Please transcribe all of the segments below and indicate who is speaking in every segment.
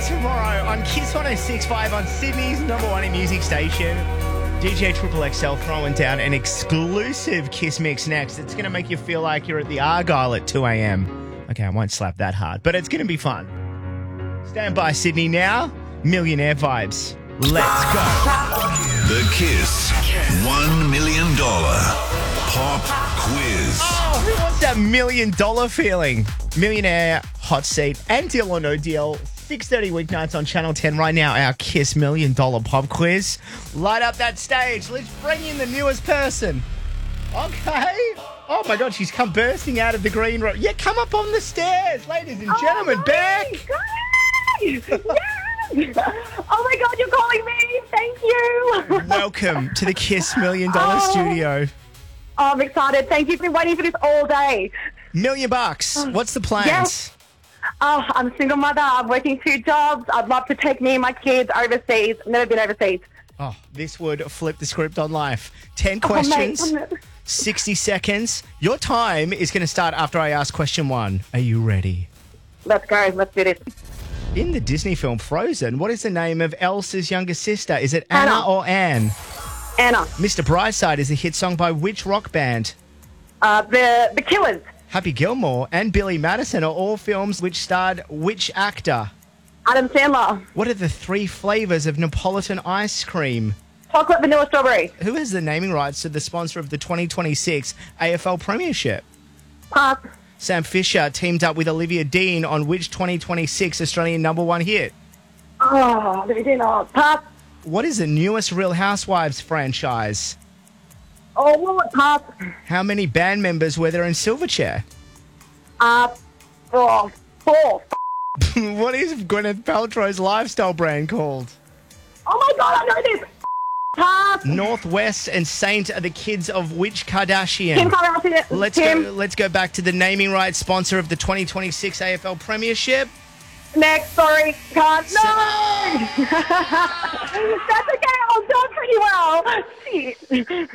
Speaker 1: tomorrow on Kiss 106.5 on Sydney's number one music station. DJ Triple XL throwing down an exclusive Kiss mix next. It's going to make you feel like you're at the Argyle at 2 a.m. Okay, I won't slap that hard, but it's going to be fun. Stand by, Sydney, now. Millionaire vibes. Let's go.
Speaker 2: The Kiss $1 million pop quiz.
Speaker 1: Oh, who wants that $1 million feeling? Millionaire hot seat and Deal or No Deal. 6:30 weeknights on Channel 10 right now. Our Kiss $1 million pop quiz. Light up that stage. Let's bring in the newest person. Okay. Oh my God, she's come bursting out of the green room. Yeah, come up on the stairs, ladies and gentlemen. Beck.
Speaker 3: Yes. Oh my God, you're calling me. Thank you.
Speaker 1: Welcome to the Kiss $1 million studio.
Speaker 3: Oh, I'm excited. Thank you. I've been waiting for this all day.
Speaker 1: $1 million. What's the plans?
Speaker 3: Yes. Oh, I'm a single mother. I'm working 2 jobs. I'd love to take me and my kids overseas. I've never been overseas.
Speaker 1: Oh, this would flip the script on life. 10 questions, 60 seconds. Your time is going to start after I ask question 1. Are you ready?
Speaker 3: Let's go. Let's do this.
Speaker 1: In the Disney film Frozen, what is the name of Elsa's younger sister? Is it Anna or Anne?
Speaker 3: Anna.
Speaker 1: Mr. Brightside is a hit song by which rock band?
Speaker 3: The Killers.
Speaker 1: Happy Gilmore and Billy Madison are all films which starred which actor?
Speaker 3: Adam Sandler.
Speaker 1: What are the 3 flavors of Neapolitan ice cream?
Speaker 3: Chocolate, vanilla, strawberry.
Speaker 1: Who has the naming rights to the sponsor of the 2026 AFL Premiership?
Speaker 3: Pass.
Speaker 1: Sam Fisher teamed up with Olivia Dean on which 2026 Australian number 1 hit?
Speaker 3: Oh, they didn't know. Pass.
Speaker 1: What is the newest Real Housewives franchise?
Speaker 3: Oh, what? Pass.
Speaker 1: How many band members were there in Silverchair?
Speaker 3: 4.
Speaker 1: What is Gwyneth Paltrow's lifestyle brand called?
Speaker 3: Oh my God, I know this. Pass.
Speaker 1: Northwest and Saint are the kids of which Kardashian?
Speaker 3: Kim Kardashian.
Speaker 1: Let's go back to the naming rights sponsor of the 2026 AFL Premiership.
Speaker 3: Next, sorry, can't. No! That's okay, I'll do pretty well.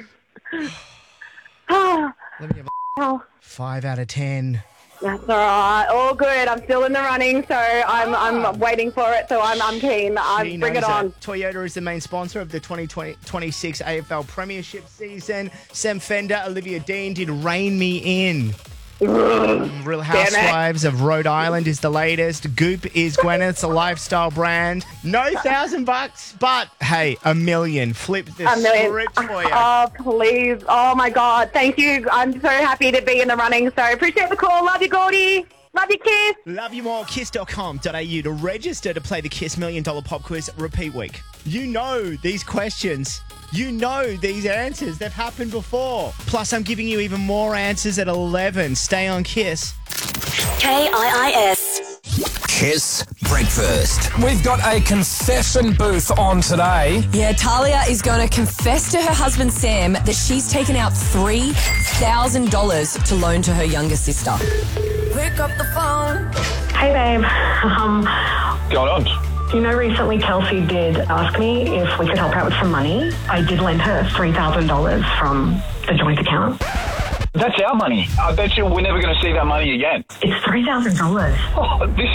Speaker 1: Let me have a 5 out of 10.
Speaker 3: That's all right, all good. I'm still in the running, so I'm waiting for it, so I'm keen. Bring it on.
Speaker 1: Toyota is the main sponsor of the 2026 AFL Premiership season. Sam Fender, Olivia Dean did Rain Me In. Real Housewives of Rhode Island is the latest. Goop is Gwyneth's lifestyle brand. No $1,000, but hey, $1 million. Flip the script for you.
Speaker 3: Oh, please. Oh, my God. Thank you. I'm so happy to be in the running, so appreciate the call. Love you, Gordy. Love you, Kiss.
Speaker 1: Love you more. Kiss.com.au to register to play the Kiss $1 million pop quiz repeat week. You know these questions. You know these answers. They've happened before. Plus, I'm giving you even more answers at 11. Stay on Kiss.
Speaker 4: KIIS.
Speaker 5: Kiss Breakfast.
Speaker 6: We've got a confession booth on today.
Speaker 4: Yeah, Talia is going to confess to her husband Sam that she's taken out $3,000 to loan to her younger sister. Pick up the phone.
Speaker 7: Hey, babe.
Speaker 8: What's going on?
Speaker 7: You know, recently Kelsey did ask me if we could help out with some money. I did lend her $3,000 from the joint account.
Speaker 8: That's our money. I bet you we're never going to see that money again.
Speaker 7: It's $3,000.
Speaker 8: Oh, this